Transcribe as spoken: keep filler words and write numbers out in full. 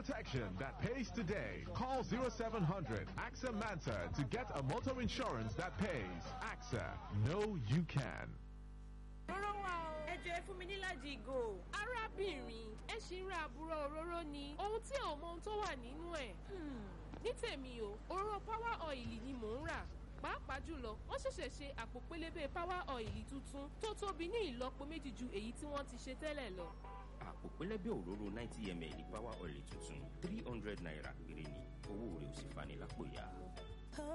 protection that pays today. Call zero seven hundred AXA Mansa to get a motor insurance that pays. AXA, know you can. Róró wa o. Ẹ jọ̀ọ́ ẹ fún mi ní láti ìgò. Arábìnrin, ẹ ṣì ń ra àbúrò òróró ni. Ohun tí ò mọ ohun tó wà nínú ẹ̀. Ní tèmi o, òróró power oil ni mò ń rà. Pàápàá jùlọ, wọ́n ṣẹ̀ṣẹ̀ ṣe àpò pélébé power oil tuntun tó tóbi ní ìlọ́po méjì ju èyí tí wọ́n ti ṣe tẹ́lẹ̀ lọ. Àpò pélébé òróró ninety milliliters power oil tuntun three hundred naira péré ni. Owó rẹ̀ ò sì fani lápò ya.